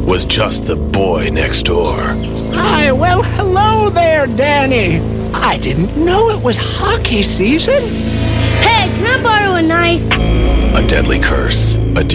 was just the boy next door. Hi, well, hello there, Danny. I didn't know it was hockey season. Hey, can I borrow a knife? A deadly curse, a